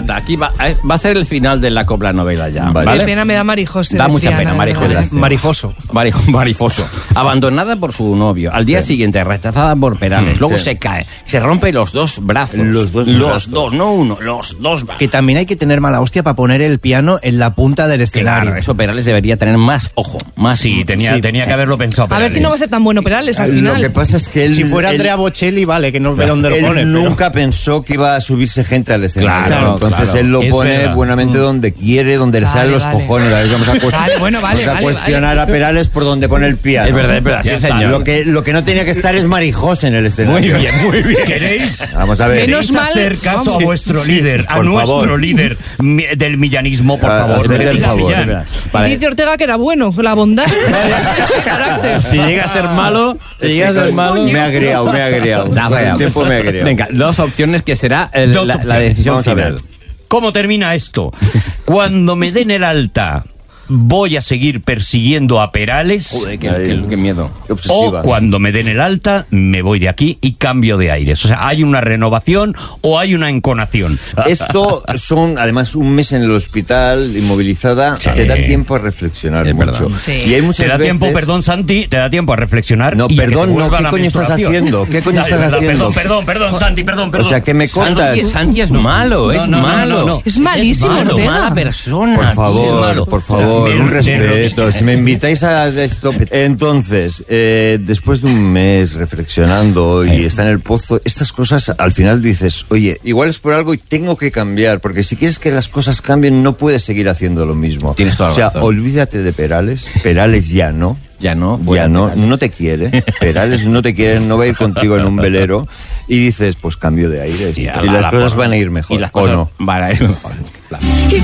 falta. Aquí va a ser el final de la copla novela ya. Vale. Qué pena me da Marijose. Da mucha pena, Marijose. Marifoso. Marifoso. Abandonada por su novio. Al día siguiente, rechazada por Perales. Luego se cae. Se rompe los dos brazos. Los dos, no uno. Los dos brazos. Que también hay que tener mala hostia para poner el piano en la punta del escenario. Claro, eso Perales debería tener más ojo. Sí, tenía que haberlo pensado. A ver Perales. si no va a ser tan bueno Perales al final. Lo que pasa es que él... Si fuera Andrea Bocelli, vale, que no ve dónde lo pone. Él nunca pensó que iba a subirse gente al escenario. Claro, entonces claro. él lo Es pone verdad. buenamente donde quiere, donde le salen los cojones. Vamos a cuestionar a Perales por donde pone el piano. Es verdad, sí, señor. Lo que no tenía que estar es Marijose en el escenario. Muy bien. ¿Queréis? Vamos a ver. Menos mal. Hacer caso a vuestro líder, a por nuestro favor. líder del millanismo, por favor. haced el Millán, favor. Millán. Vale. Dice Ortega que era bueno, la bondad. Carácter. Si llega a ser malo, Me ha agriado. Con el tiempo me ha agriado. Venga, dos opciones que será Dos la opciones. decisión Vamos a final. ver. ¿Cómo termina esto? Cuando me den el alta, ¿voy a seguir persiguiendo a Perales? Joder, qué miedo. Qué O obsesiva. cuando me den el alta, me voy de aquí y cambio de aires. O sea, ¿hay una renovación o hay una enconación? Esto son, además, un mes en el hospital, inmovilizada, Sí. te da tiempo a reflexionar Es mucho. verdad. Sí. Y hay muchas Te da veces... tiempo, perdón, Santi, te da tiempo a reflexionar. No, y a que perdón, te vuelva ¿qué la coño estás menstruación. haciendo? ¿Qué coño Ay, estás verdad, haciendo? Perdón, Santi, perdón. O sea, ¿qué me contas? Santi es malo, es malo. no. Es malísimo, malo, Ortega. Mala persona. Por tío, favor, malo. por favor, De- un de respeto. rodillas. Si me invitáis a esto... Entonces, después de un mes reflexionando y está en el pozo, estas cosas al final dices, oye, igual es por algo y tengo que cambiar, porque si quieres que las cosas cambien no puedes seguir haciendo lo mismo. Tienes toda la O sea, razón. olvídate de Perales. Perales ya no. Ya no. Ya no te quiere. Perales no te quiere, no va a ir contigo en un velero. Y dices, pues cambio de aire. Sí, y las cosas van a ir mejor. Y las ¿o cosas no? van a ir mejor. Claro.